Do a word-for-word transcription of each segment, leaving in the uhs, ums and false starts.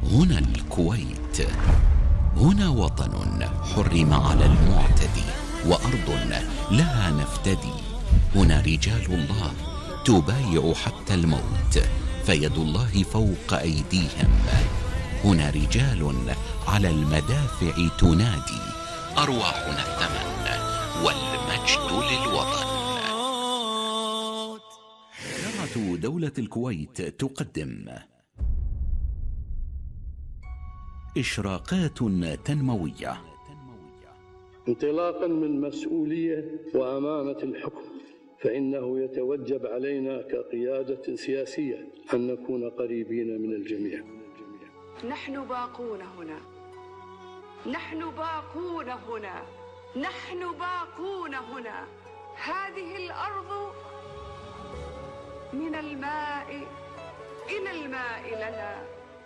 هنا الكويت، هنا وطن حرم على المعتدي، وأرض لها نفتدي. هنا رجال الله تبايع حتى الموت، فيد الله فوق أيديهم. هنا رجال على المدافع تنادي، أرواحنا الثمن والمجد للوطن. إذاعة دولة الكويت تقدم إشراقات تنموية. انطلاقا من مسؤولية وأمانة الحكم، فإنه يتوجب علينا كقيادة سياسية أن نكون قريبين من الجميع. نحن باقون هنا، نحن باقون هنا، نحن باقون هنا. هذه الأرض من الماء إلى الماء لنا.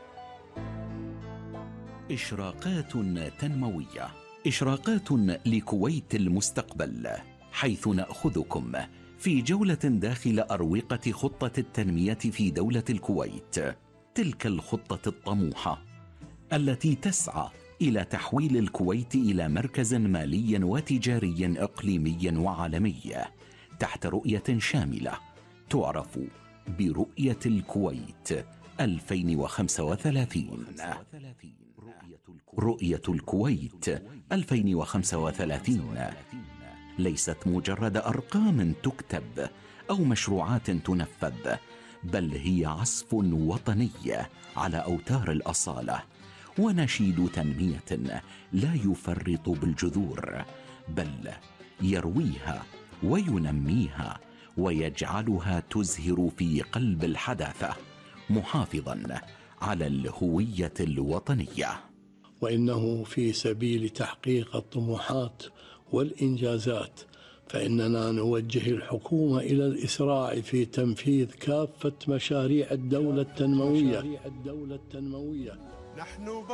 إشراقات تنموية، إشراقات لكويت المستقبل، حيث نأخذكم في جولة داخل أروقة خطة التنمية في دولة الكويت، تلك الخطة الطموحة التي تسعى إلى تحويل الكويت إلى مركز مالي وتجاري إقليمي وعالمي، تحت رؤية شاملة تعرف برؤية الكويت ألفين وخمسة وثلاثين. رؤية الكويت ألفين وخمسة وثلاثين ليست مجرد أرقام تكتب أو مشروعات تنفذ، بل هي عزف وطني على أوتار الأصالة، ونشيد تنمية لا يفرط بالجذور، بل يرويها وينميها ويجعلها تزهر في قلب الحداثة، محافظا على الهوية الوطنية. وإنه في سبيل تحقيق الطموحات والإنجازات، فإننا نوجه الحكومة إلى الإسراع في تنفيذ كافة مشاريع الدولة التنموية.